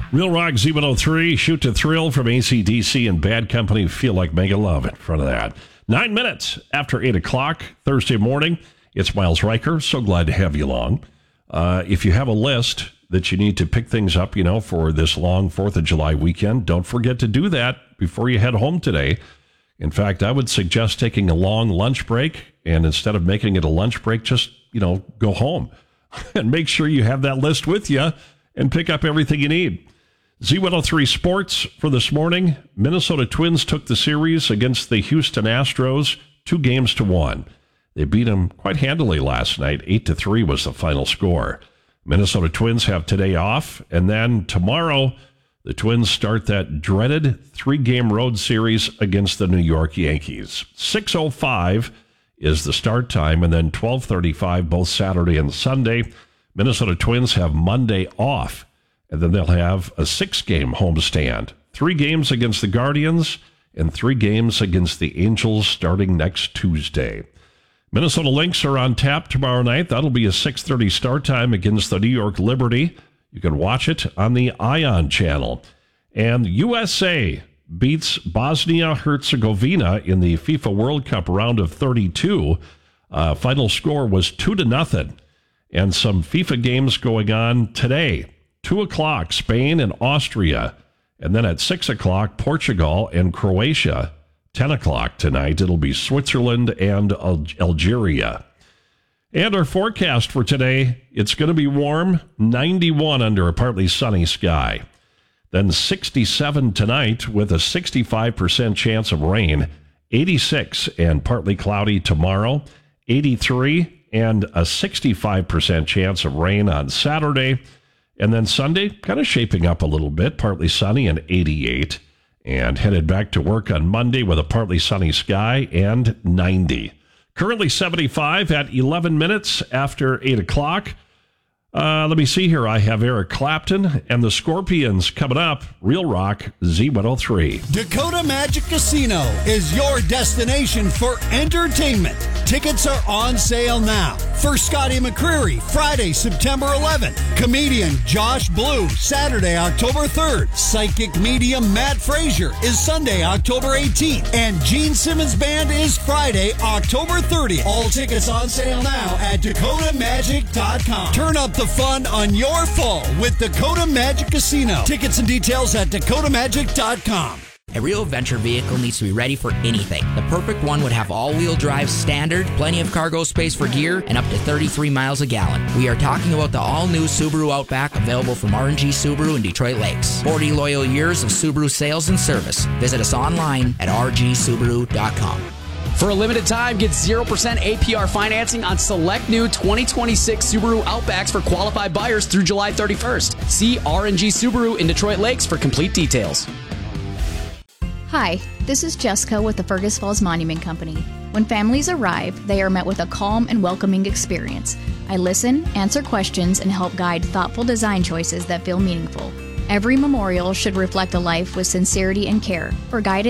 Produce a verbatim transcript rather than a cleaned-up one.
Real Rock Z one oh three, Shoot to Thrill from A C D C and Bad Company, Feel Like Mega Love in front of that. Nine minutes after eight o'clock, Thursday morning. It's Miles Riker. So glad to have you along. Uh, if you have a list that you need to pick things up, you know, for this long fourth of July weekend, don't forget to do that before you head home today. In fact, I would suggest taking a long lunch break, and instead of making it a lunch break, just, you know, go home and make sure you have that list with you and pick up everything you need. Z one oh three Sports for this morning. Minnesota Twins took the series against the Houston Astros, two games to one. They beat them quite handily last night. Eight to three was the final score. Minnesota Twins have today off, and then tomorrow the Twins start that dreaded three-game road series against the New York Yankees. six oh five is the start time, and then twelve thirty-five both Saturday and Sunday. Minnesota Twins have Monday off, and then they'll have a six-game homestand. Three games against the Guardians and three games against the Angels starting next Tuesday. Minnesota Lynx are on tap tomorrow night. That'll be a six thirty start time against the New York Liberty. You can watch it on the Ion channel. And U S A beats Bosnia-Herzegovina in the FIFA World Cup round of thirty-two. Uh, final score was two to nothing. And some FIFA games going on today. two o'clock, Spain and Austria. And then at six o'clock, Portugal and Croatia. ten o'clock tonight, it'll be Switzerland and Al- Algeria. And our forecast for today, it's going to be warm, ninety-one under a partly sunny sky. Then sixty-seven tonight with a sixty-five percent chance of rain. eighty-six and partly cloudy tomorrow. eighty-three and a sixty-five percent chance of rain on Saturday. And then Sunday, kind of shaping up a little bit, partly sunny and eighty-eight. And headed back to work on Monday with a partly sunny sky and ninety. Currently seventy-five at eleven minutes after eight o'clock. Uh, let me see here. I have Eric Clapton and the Scorpions coming up. Real Rock Z one oh three. Dakota Magic Casino is your destination for entertainment. Tickets are on sale now. For Scotty McCreery, Friday, September eleventh. Comedian Josh Blue, Saturday, October third. Psychic medium Matt Frazier is Sunday, October eighteenth. And Gene Simmons Band is Friday, October thirtieth. All tickets on sale now at Dakota Magic dot com. Turn up the fun on your fall with Dakota Magic Casino. Tickets and details at Dakota Magic dot com. A real adventure vehicle needs to be ready for anything. The perfect one would have all-wheel drive standard, plenty of cargo space for gear, and up to thirty-three miles a gallon. We are talking about the all-new Subaru Outback, available from R and G Subaru in Detroit Lakes. forty loyal years of Subaru sales and service. Visit us online at r g subaru dot com. For a limited time, get zero percent A P R financing on select new twenty twenty-six Subaru Outbacks for qualified buyers through July thirty-first. See R and G Subaru in Detroit Lakes for complete details. Hi, this is Jessica with the Fergus Falls Monument Company. When families arrive, they are met with a calm and welcoming experience. I listen, answer questions, and help guide thoughtful design choices that feel meaningful. Every memorial should reflect a life with sincerity and care. For guidance